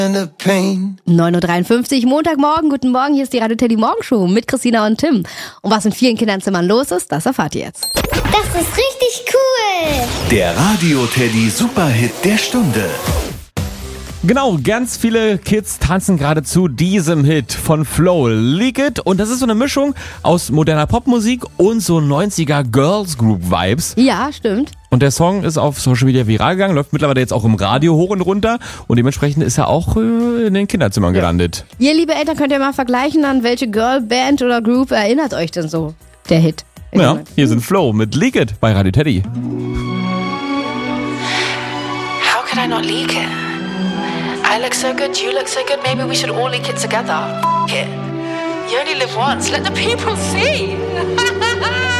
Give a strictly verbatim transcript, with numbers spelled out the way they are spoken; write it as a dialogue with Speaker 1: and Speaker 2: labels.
Speaker 1: neun Uhr dreiundfünfzig, Montagmorgen, guten Morgen, hier ist die Radio Teddy Morgenshow mit Christina und Tim. Und was in vielen Kinderzimmern los ist, das erfahrt ihr jetzt.
Speaker 2: Das ist richtig cool.
Speaker 3: Der Radio Teddy Superhit der Stunde.
Speaker 4: Genau, ganz viele Kids tanzen gerade zu diesem Hit von Flo, Leak It. Und das ist so eine Mischung aus moderner Popmusik und so neunziger Girls Group Vibes.
Speaker 1: Ja, stimmt.
Speaker 4: Und der Song ist auf Social Media viral gegangen, läuft mittlerweile jetzt auch im Radio hoch und runter. Und dementsprechend ist er auch äh, in den Kinderzimmern gelandet.
Speaker 1: Ihr, liebe Eltern, könnt ihr mal vergleichen, an welche Girlband oder Group erinnert euch denn so der Hit?
Speaker 4: Ja, hier sind Flo mit Leak It bei Radio Teddy.
Speaker 5: How could I not leak it? I look so good, you look so good, maybe we should all leak it together. F*** it. You only live once, let the people see.